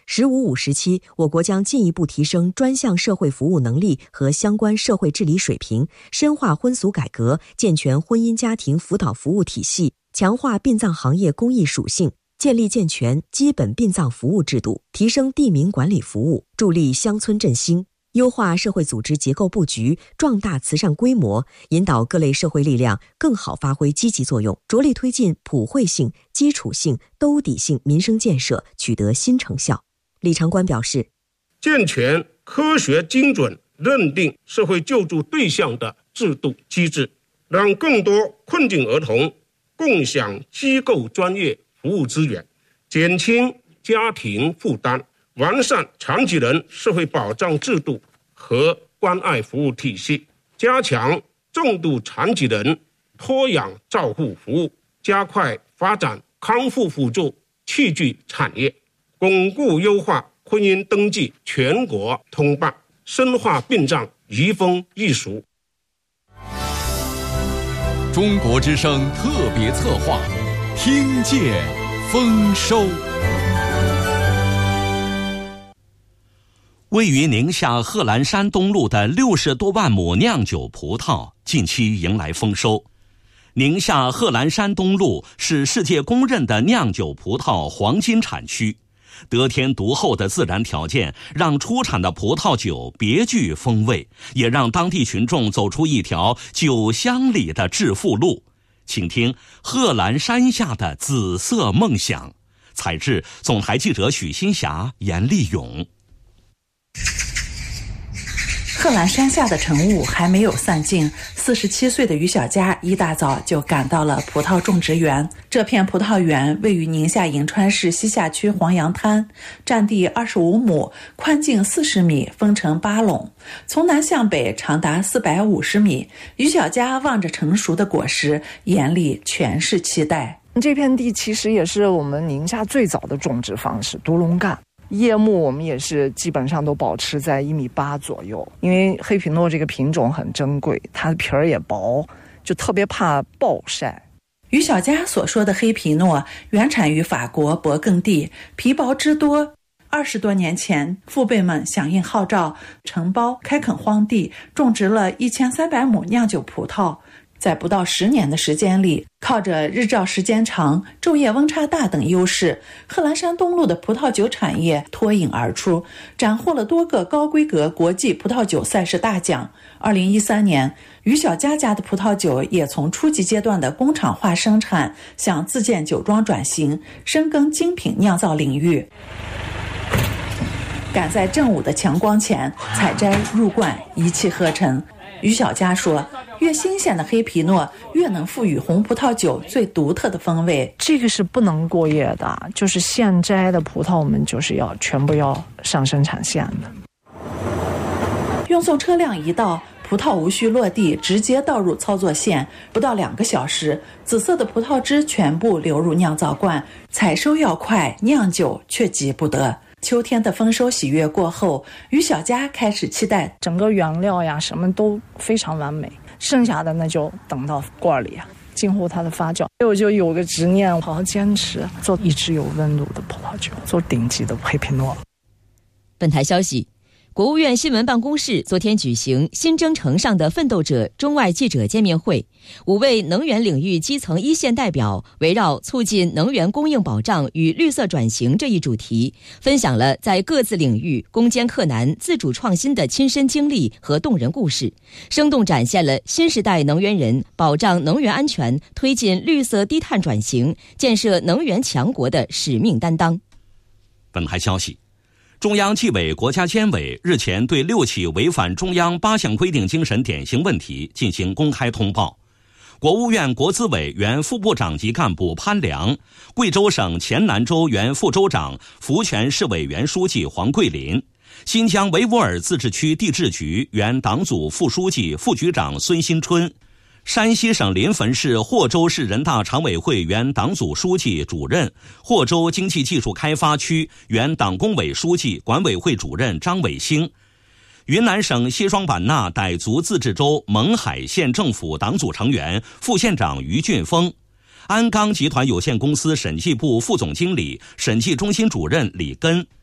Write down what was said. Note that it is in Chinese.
“十五五”时期，我国将进一步提升专项社会服务能力和相关社会治理水平，深化婚俗改革，健全婚姻家庭辅导服务体系，强化殡葬行业公益属性，建立健全基本殡葬服务制度，提升地名管理服务，助力乡村振兴，优化社会组织结构布局，壮大慈善规模，引导各类社会力量更好发挥积极作用，着力推进普惠性、基础性、兜底性民生建设取得新成效。李长官表示， 健全科学精准认定社会救助对象的制度机制，让更多困境儿童共享机构专业服务资源，减轻家庭负担，完善残疾人社会保障制度和关爱服务体系，加强重度残疾人托养照护服务，加快发展康复辅助器具产业，巩固优化婚姻登记全国通办，深化殡葬移风易俗。 中国之声特别策划，听见丰收。 位于宁夏贺兰山东路的60多万亩酿酒葡萄近期迎来丰收。宁夏贺兰山东路是世界公认的酿酒葡萄黄金产区，得天独厚的自然条件让出产的葡萄酒别具风味，也让当地群众走出一条酒乡里的致富路。请听贺兰山下的紫色梦想，采制总台记者许新霞、严丽勇。 贺兰山下的晨雾还没有散尽，47岁的于小佳一大早就赶到了葡萄种植园。这片葡萄园位于宁夏银川市西夏区黄杨滩，占地25亩，宽径40米，分成8垄，从南向北长达450米。于小佳望着成熟的果实，眼里全是期待。 这片地其实也是我们宁夏最早的种植方式，独龙干。叶木我们也是基本上都保持在1.8米左右，因为黑皮诺这个品种很珍贵，它的皮儿也薄，就特别怕暴晒。 于小佳所说的黑皮诺原产于法国勃艮第，皮薄汁多。20多年前，父辈们响应号召，承包开垦荒地，种植了1300亩酿酒葡萄。在不到10年的时间里，靠着日照时间长、昼夜温差大等优势，贺兰山东路的葡萄酒产业脱颖而出，斩获了多个高规格国际葡萄酒赛事大奖。2013年，于小佳家的葡萄酒也从初级阶段的工厂化生产向自建酒庄转型，深耕精品酿造领域。赶在正午的强光前采摘入罐，一气呵成。于小佳说，越新鲜的黑皮诺越能赋予红葡萄酒最独特的风味。 这个是不能过夜的，就是现摘的葡萄我们就是全部要上生产线的。 运送车辆一到，葡萄无需落地，直接倒入操作线，不到2个小时，紫色的葡萄汁全部流入酿造罐。采收要快，酿酒却急不得。秋天的丰收喜悦过后，于小佳开始期待整个原料呀什么都非常完美，剩下的那就等到罐里静候它的发酵。我就有个执念，好好坚持做一直有温度的葡萄酒，做顶级的黑皮诺。 本台消息，国务院新闻办公室昨天举行新征程上的奋斗者中外记者见面会，5位能源领域基层一线代表围绕促进能源供应保障与绿色转型这一主题，分享了在各自领域攻坚克难、自主创新的亲身经历和动人故事，生动展现了新时代能源人保障能源安全、推进绿色低碳转型、建设能源强国的使命担当。 本台消息，中央纪委国家监委日前对6起违反中央8项规定精神典型问题进行公开通报。国务院国资委原副部长级干部潘良，贵州省黔南州原副州长、福泉市委原书记黄桂林，新疆维吾尔自治区地质局原党组副书记、副局长孙新春，山西省临汾市霍州市人大常委会原党组书记、主任，霍州经济技术开发区原党工委书记、管委会主任张伟星，云南省西双版纳傣族自治州勐海县政府党组成员、副县长于俊峰，鞍钢集团有限公司审计部副总经理、审计中心主任李根，